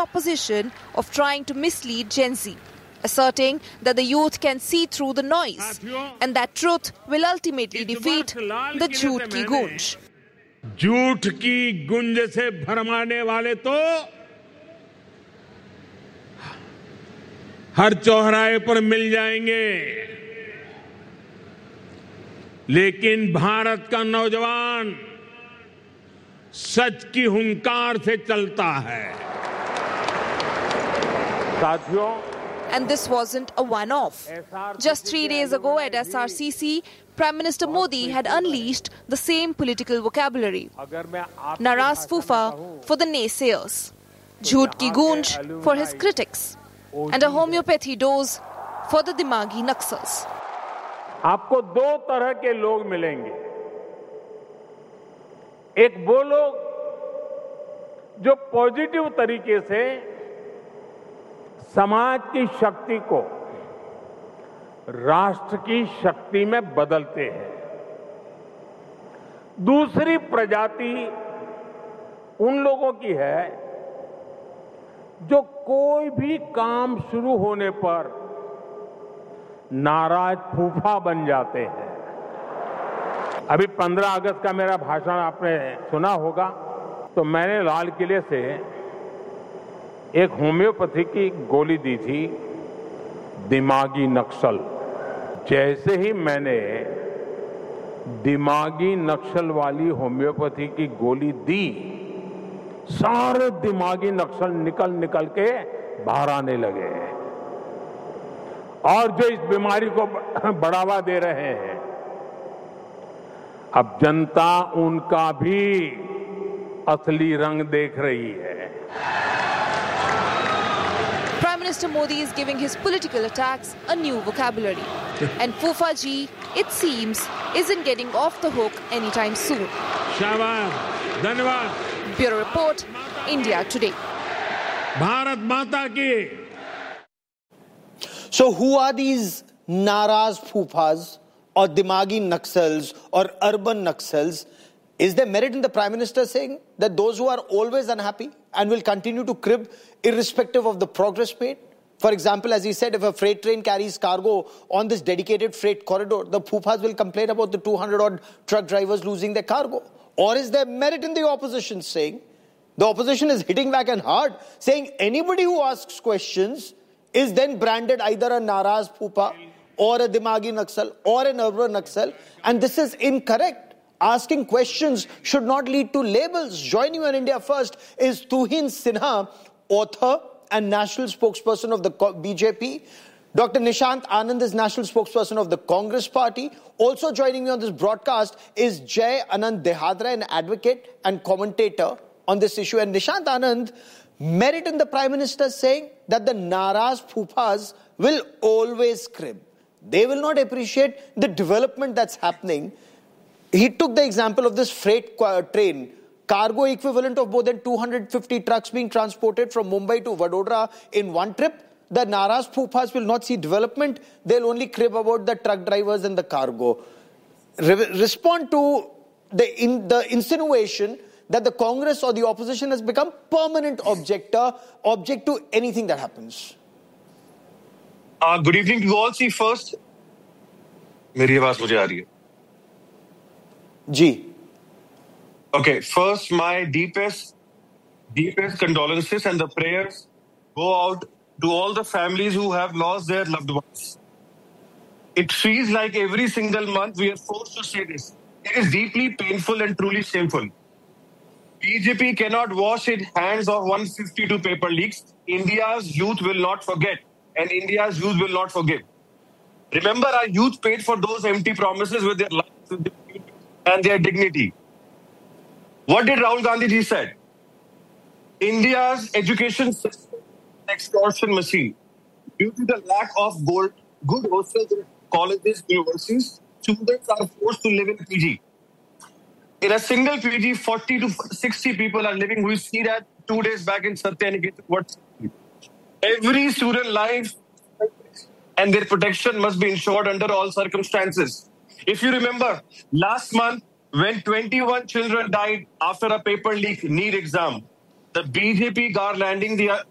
opposition of trying to mislead Gen Z, asserting that the youth can see through the noise and that truth will ultimately defeat the Jhoot Ki Goonj. झूठ की गुंज से भरमाने वाले तो हर चौराहे पर मिल जाएंगे, लेकिन भारत का नौजवान सच की हुंकार से चलता है। साथियों, And this wasn't a one-off. Just 3 days ago at SRCC, Prime Minister Modi had unleashed the same political vocabulary. Naraz Fufa for the naysayers, Jhoot Ki Goonj for his critics, and a homeopathy dose for the Dimagi Naxals. आपको दो तरह के लोग मिलेंगे। एक वो लोग जो पॉजिटिव तरीके से समाज की शक्ति को राष्ट्र की शक्ति में बदलते हैं। दूसरी प्रजाति उन लोगों की है जो कोई भी काम शुरू होने पर नाराज फूफा बन जाते हैं। अभी 15 अगस्त का मेरा भाषण आपने सुना होगा, तो मैंने लाल किले से एक होम्योपैथी की गोली दी थी, दिमागी नक्सल। जैसे ही मैंने दिमागी नक्सल वाली होम्योपैथी की गोली दी, सारे दिमागी नक्सल निकल के बाहर आने लगे। और जो इस बीमारी को बढ़ावा दे रहे हैं, अब जनता उनका भी असली रंग देख रही है। Prime Minister Modi is giving his political attacks a new vocabulary. And Fufa ji, it seems, isn't getting off the hook anytime soon. शाबाश, धन्यवाद। Bureau Report, India Today. Bharat माता की। So who are these Naraz Fufas or Dimagi Naxals or urban Naxals? Is there merit in the Prime Minister saying that those who are always unhappy and will continue to crib irrespective of the progress made? For example, as he said, if a freight train carries cargo on this dedicated freight corridor, the Fufas will complain about the 200-odd truck drivers losing their cargo. Or is there merit in the opposition saying, the opposition is hitting back and hard, saying anybody who asks questions is then branded either a Naraz Fufa or a Dimagi Naxal or an urban Naxal, and this is incorrect. Asking questions should not lead to labels. Joining me on India First is Tuhin Sinha, author and national spokesperson of the BJP. Dr. Nishant Anand is national spokesperson of the Congress Party. Also joining me on this broadcast is Jay Anand Dehadra, an advocate and commentator on this issue. And Nishant Anand, merit in the Prime Minister saying that the Naraz Fufas will always crib. They will not appreciate the development that's happening. He took the example of this freight train, cargo equivalent of more than 250 trucks being transported from Mumbai to Vadodara in one trip. The Naraz Fufas will not see development. They'll only crib about the truck drivers and the cargo. Respond to the insinuation that the Congress or the opposition has become permanent object to anything that happens. Good evening to you all. See, first, मेरी आवाज मुझे आ रही है? जी. Okay, first, my deepest condolences and the prayers go out to all the families who have lost their loved ones. It feels like every single month we are forced to say this. It is deeply painful and truly shameful. BJP cannot wash its hands of 152 paper leaks. India's youth will not forget, and India's youth will not forgive. Remember, our youth paid for those empty promises with their lives and their dignity. What did Rahul Gandhi ji said? India's education system is an extortion machine. Due to the lack of good hostels in colleges, universities, students are forced to live in PG. In a single PG, 40 to 60 people are living. We see that 2 days back in Satyanikit. Every student life and their protection must be ensured under all circumstances. If you remember, last month, when 21 children died after a paper leak NEET exam, the BJP garlanding the